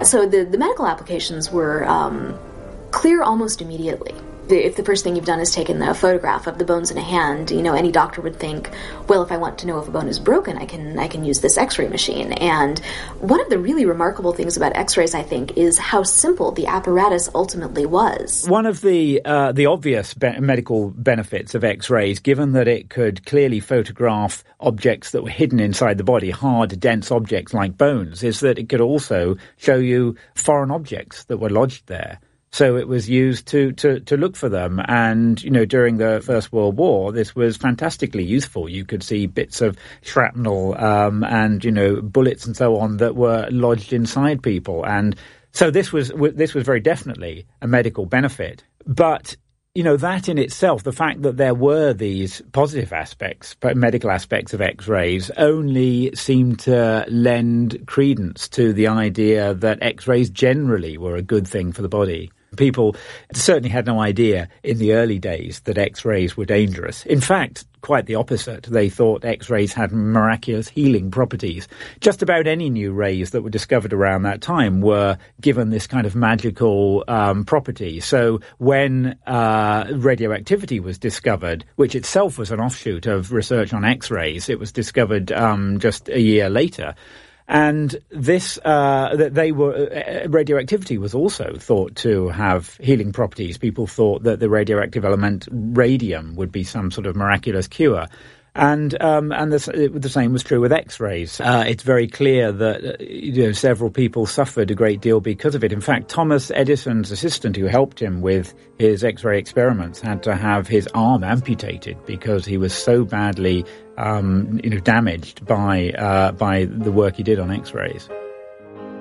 So the medical applications were clear almost immediately. If the first thing you've done is taken a photograph of the bones in a hand, any doctor would think, well, if I want to know if a bone is broken, I can use this X-ray machine. And one of the really remarkable things about X-rays, I think, is how simple the apparatus ultimately was. One of the obvious medical benefits of X-rays, given that it could clearly photograph objects that were hidden inside the body, hard, dense objects like bones, is that it could also show you foreign objects that were lodged there. So it was used to look for them. And, during the First World War, this was fantastically useful. You could see bits of shrapnel and, bullets and so on that were lodged inside people. And so this was very definitely a medical benefit. But, that in itself, the fact that there were these positive aspects, medical aspects of X-rays, only seemed to lend credence to the idea that X-rays generally were a good thing for the body. People certainly had no idea in the early days that X-rays were dangerous. In fact, quite the opposite. They thought X-rays had miraculous healing properties. Just about any new rays that were discovered around that time were given this kind of magical property. So when radioactivity was discovered, which itself was an offshoot of research on X-rays, it was discovered just a year later. And this, radioactivity was also thought to have healing properties. People thought that the radioactive element radium would be some sort of miraculous cure. And the same was true with X-rays. It's very clear that several people suffered a great deal because of it. In fact, Thomas Edison's assistant, who helped him with his X-ray experiments, had to have his arm amputated because he was so badly damaged by the work he did on X-rays.